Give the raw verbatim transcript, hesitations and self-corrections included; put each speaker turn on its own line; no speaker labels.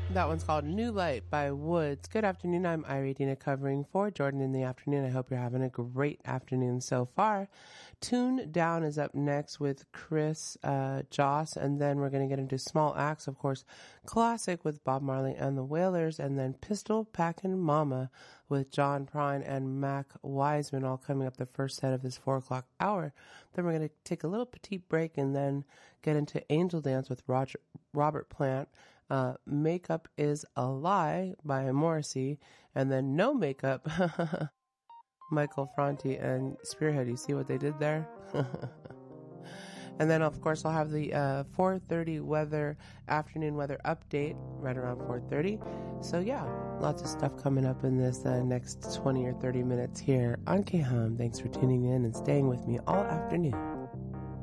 That one's called New Light by Woods. Good afternoon. I'm Iradina covering for Jordan in the afternoon. I hope you're having a great afternoon so far. Tune Down is up next with Chris uh, Joss, and then we're going to get into Small Axe, of course, classic with Bob Marley and the Wailers, and then Pistol Packin' Mama with John Prine and Mac Wiseman, all coming up the first set of this four o'clock hour. Then we're going to take a little petite break and then get into Angel Dance with Roger, Robert Plant. Uh, Makeup is a Lie by Morrissey, and then No Makeup, Michael Franti and Spearhead. You see what they did there? And then, of course, I'll have the uh, four thirty weather, afternoon weather update right around four thirty. So, yeah, lots of stuff coming up in this uh, next twenty or thirty minutes here on K H U M. Thanks for tuning in and staying with me all afternoon.